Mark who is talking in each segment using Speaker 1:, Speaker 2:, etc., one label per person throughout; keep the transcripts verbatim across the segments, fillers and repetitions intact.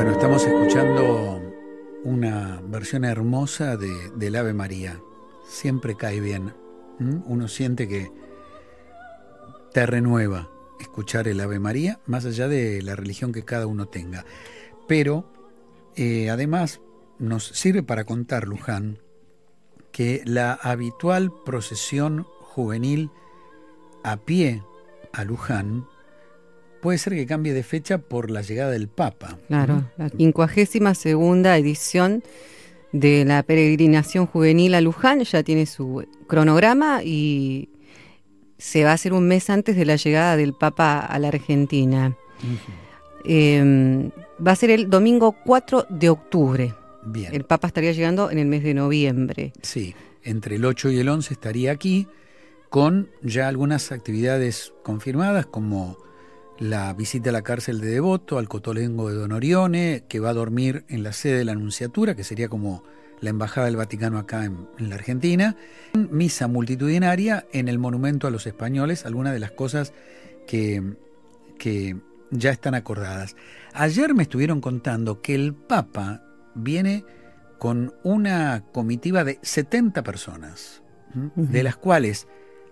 Speaker 1: Bueno, estamos escuchando una versión hermosa de, del Ave María. Siempre cae bien. ¿Mm? Uno siente que te renueva escuchar el Ave María, más allá de la religión que cada uno tenga. Pero, eh, además, nos sirve para contar, Luján, que la habitual procesión juvenil a pie a Luján puede ser que cambie de fecha por la llegada del Papa.
Speaker 2: Claro,
Speaker 1: ¿Mm?
Speaker 2: la quincuagésima segunda edición de la peregrinación juvenil a Luján ya tiene su cronograma y se va a hacer un mes antes de la llegada del Papa a la Argentina. Uh-huh. Eh, va a ser el domingo cuatro de octubre.
Speaker 1: Bien.
Speaker 2: El Papa estaría llegando en el mes de noviembre.
Speaker 1: Sí, entre el ocho y el once estaría aquí, con ya algunas actividades confirmadas, como la visita a la cárcel de Devoto, al Cotolengo de Don Orione, que va a dormir en la sede de la Nunciatura, que sería como la Embajada del Vaticano acá en, en la Argentina. Misa multitudinaria en el Monumento a los Españoles, algunas de las cosas que, que ya están acordadas. Ayer me estuvieron contando que el Papa viene con una comitiva de setenta personas, ¿m? Uh-huh. De las cuales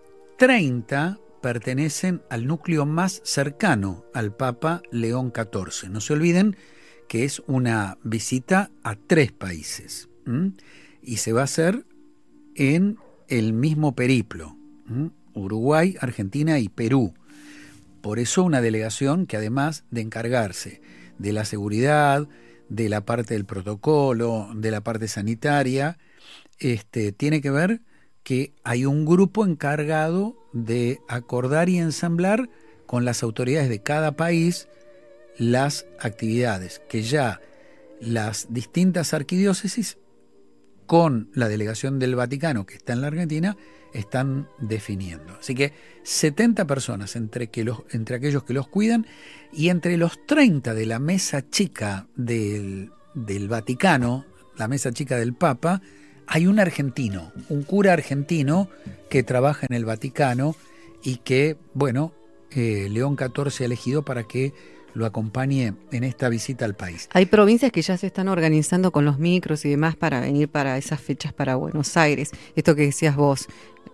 Speaker 1: treinta pertenecen al núcleo más cercano al Papa León catorce. No se olviden que es una visita a tres países, ¿m? Y se va a hacer en el mismo periplo, ¿m? Uruguay, Argentina y Perú. Por eso una delegación que, además de encargarse de la seguridad, de la parte del protocolo, de la parte sanitaria, este, tiene que ver que hay un grupo encargado de acordar y ensamblar con las autoridades de cada país las actividades que ya las distintas arquidiócesis, con la delegación del Vaticano que está en la Argentina, están definiendo. Así que setenta personas entre, que los, entre aquellos que los cuidan, y entre los treinta de la mesa chica del, del Vaticano, la mesa chica del Papa, hay un argentino, un cura argentino que trabaja en el Vaticano y que, bueno, eh, León catorce ha elegido para que lo acompañe en esta visita al país.
Speaker 2: Hay provincias que ya se están organizando con los micros y demás para venir para esas fechas para Buenos Aires. Esto que decías vos,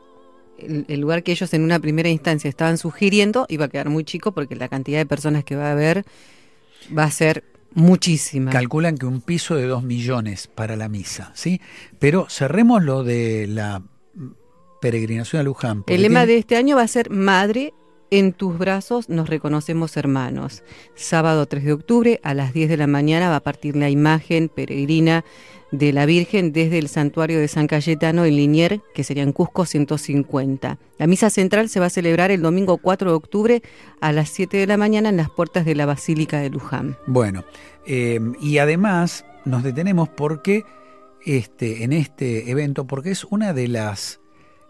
Speaker 2: el, el lugar que ellos en una primera instancia estaban sugiriendo iba a quedar muy chico porque la cantidad de personas que va a haber va a ser muchísima.
Speaker 1: Calculan que un piso de dos millones para la misa, ¿sí? Pero cerremos lo de la peregrinación a Luján.
Speaker 2: El lema
Speaker 1: tiene...
Speaker 2: de este año va a ser Madre, en tus brazos nos reconocemos hermanos. Sábado tres de octubre a las diez de la mañana va a partir la imagen peregrina de la Virgen desde el santuario de San Cayetano en Liniers, que sería en Cusco ciento cincuenta. La misa central se va a celebrar el domingo cuatro de octubre a las siete de la mañana en las puertas de la Basílica de Luján.
Speaker 1: Bueno, eh, y además nos detenemos porque este, en este evento, porque es una de las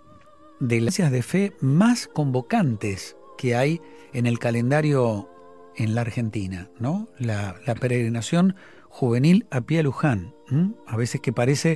Speaker 1: de las iglesias de fe más convocantes que hay en el calendario en la Argentina, ¿no? La, la peregrinación juvenil a pie a Luján. ¿Mm? A veces que parece